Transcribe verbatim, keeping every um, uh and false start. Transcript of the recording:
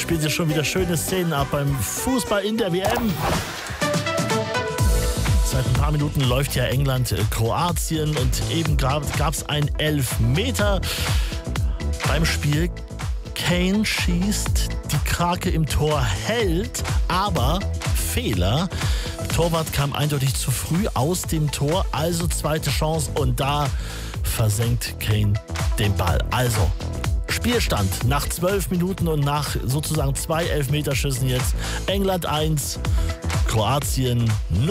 spielt sich schon wieder schöne Szenen ab beim Fußball in der W M. Seit ein paar Minuten läuft ja England-Kroatien und eben gab es einen Elfmeter beim Spiel. Kane schießt, die Krake im Tor hält, aber Fehler. Torwart kam eindeutig zu früh aus dem Tor, also zweite Chance und da versenkt Kane den Ball. Also Spielstand nach zwölf Minuten und nach sozusagen zwei Elfmeterschüssen jetzt. England eins, Kroatien null.